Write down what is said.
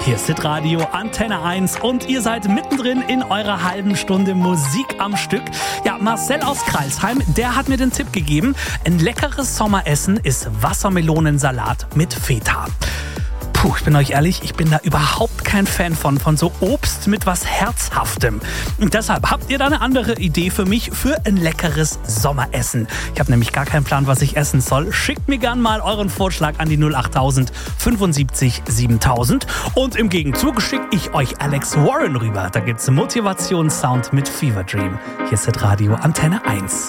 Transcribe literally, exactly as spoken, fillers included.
Hier ist Hitradio Antenne eins und ihr seid mittendrin in eurer halben Stunde Musik am Stück. Ja, Marcel aus Crailsheim, der hat mir den Tipp gegeben, ein leckeres Sommeressen ist Wassermelonensalat mit Feta. Puh, ich bin euch ehrlich, ich bin da überhaupt kein Fan von, von so Obst mit was Herzhaftem. Und deshalb habt ihr da eine andere Idee für mich für ein leckeres Sommeressen. Ich habe nämlich gar keinen Plan, was ich essen soll. Schickt mir gern mal euren Vorschlag an die null achttausend fünfundsiebzig siebentausend. Und im Gegenzug schicke ich euch Alex Warren rüber. Da gibt's Motivationssound mit Fever Dream. Hier ist das Radio Antenne eins.